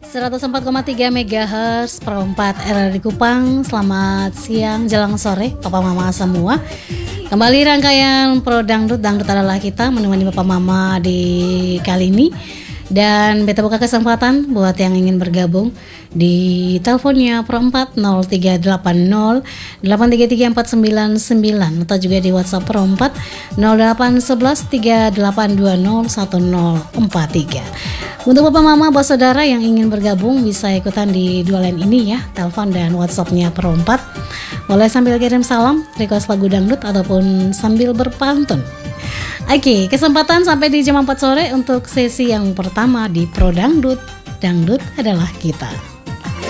104,3 MHz per 4 RRI Kupang. Selamat siang, jelang sore Papa Mama semua. Kembali rangkaian Pro Dangdut, Dangdut adalah kita, menemani Papa Mama di kali ini. Dan beta buka kesempatan buat yang ingin bergabung di teleponnya Pro 4 0380 833499 atau juga di WhatsApp Pro 4 0811 3820 1043. Untuk Bapak Mama, Bapak Saudara yang ingin bergabung bisa ikutan di dua line ini ya, telepon dan WhatsAppnya Pro 4. Boleh sambil kirim salam, request lagu dangdut ataupun sambil berpantun. Oke, kesempatan sampai di jam 4 sore untuk sesi yang pertama di Pro Dangdut. Dangdut adalah kita.